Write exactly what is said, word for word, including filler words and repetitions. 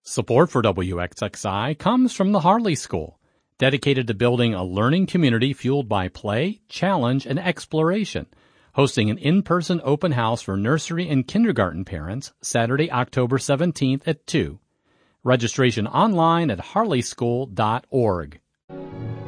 Support for W X X I comes from the Harley School, dedicated to building a learning community fueled by play, challenge, and exploration, hosting an in-person open house for nursery and kindergarten parents Saturday, October seventeenth at two. Registration online at harley school dot org.